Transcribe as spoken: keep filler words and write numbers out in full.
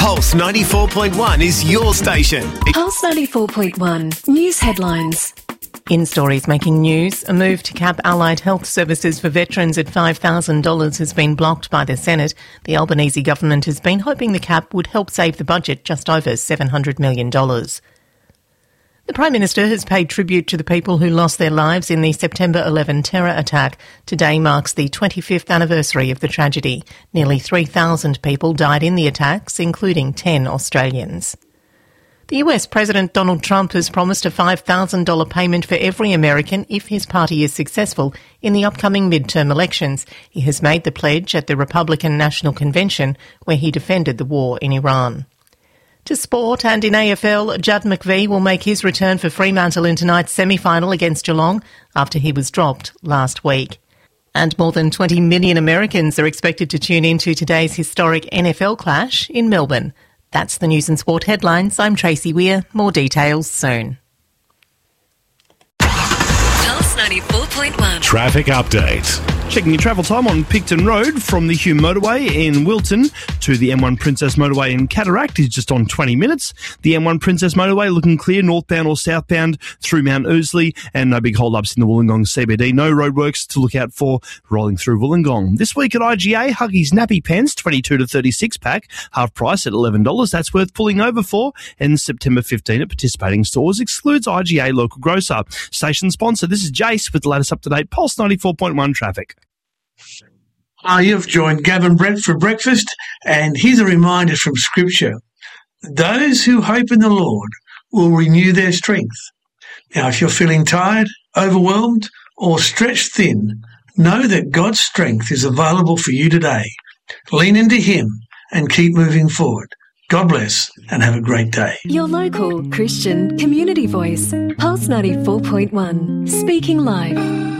Pulse ninety-four point one is your station. Pulse ninety-four point one News headlines. In stories making news, a move to cap allied health services for veterans at five thousand dollars has been blocked by the Senate. The Albanese government has been hoping the cap would help save the budget just over seven hundred million dollars. The Prime Minister has paid tribute to the people who lost their lives in the September eleventh terror attack. Today marks the twenty-fifth anniversary of the tragedy. Nearly three thousand people died in the attacks, including ten Australians. The U S President Donald Trump has promised a five thousand dollars payment for every American if his party is successful in the upcoming midterm elections. He has made the pledge at the Republican National Convention, where he defended the war in Iran. To sport, and in A F L, Judd McVie will make his return for Fremantle in tonight's semi-final against Geelong after he was dropped last week. And more than twenty million Americans are expected to tune into today's historic N F L clash in Melbourne. That's the News and Sport headlines. I'm Tracy Weir. More details soon. Pulse ninety-four point one. Traffic update. Checking your travel time on Picton Road from the Hume Motorway in Wilton to the M one Princess Motorway in Cataract is just on twenty minutes. The M one Princess Motorway looking clear northbound or southbound through Mount Ousley, and no big hold-ups in the Wollongong C B D. No roadworks to look out for rolling through Wollongong. This week at I G A, Huggies Nappy Pens, twenty-two to thirty-six pack, half price at eleven dollars. That's worth pulling over for. And September fifteenth at participating stores excludes I G A local grocer. Station sponsor, this is Jace with the latest up-to-date Pulse ninety-four point one traffic. Hi, you've joined Gavin Brett for breakfast, and here's a reminder from Scripture. Those who hope in the Lord will renew their strength. Now, if you're feeling tired, overwhelmed, or stretched thin, know that God's strength is available for you today. Lean into Him and keep moving forward. God bless and have a great day. Your local Christian community voice. Pulse ninety-four point one. Speaking live.